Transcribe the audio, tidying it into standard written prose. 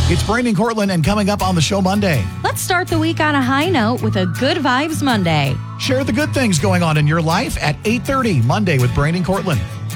It's Brandon Cortland, and coming up on the show Monday, Let's start the week on a high note with a Good Vibes Monday. share the good things going on in your life at 8:30 Monday with Brandon Cortland.